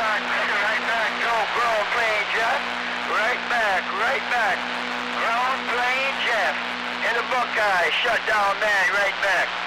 back, right back. Go, ground plane Jeff. Right back, right back. Ground plane Jeff. In the Buckeye, shut down man, right back.